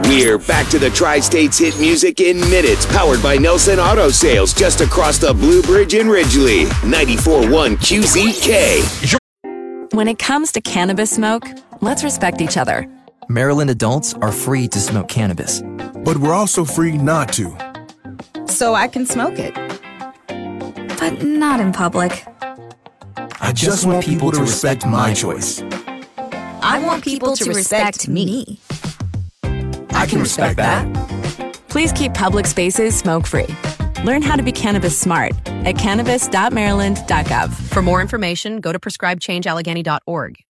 We're back to the Tri-States hit music in minutes, powered by Nelson Auto Sales, just across the Blue Bridge in Ridgely. 94.1 QZK. When it comes to cannabis smoke, let's respect each other. Maryland adults are free to smoke cannabis. But we're also free not to. So I can smoke it. But not in public. I just want people to respect my choice. I want people to respect me. I can respect that. Please keep public spaces smoke-free. Learn how to be cannabis smart at cannabis.maryland.gov. For more information, go to prescribechangeallegheny.org.